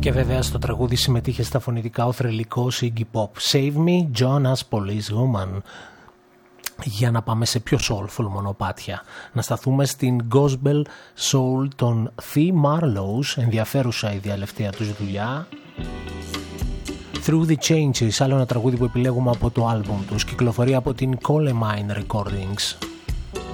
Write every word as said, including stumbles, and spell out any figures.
Και βέβαια στο τραγούδι συμμετείχε στα φωνητικά ο θρελικός Iggy Pop. Save Me, Jonas Police Woman. Για να πάμε σε πιο soulful μονοπάτια. Να σταθούμε στην gospel soul των The Marlows, ενδιαφέρουσα η διαλευτεία τους δουλειά. Through the Changes, άλλο ένα τραγούδι που επιλέγουμε από το άλμπουμ τους, κυκλοφορεί από την Colemine Recordings.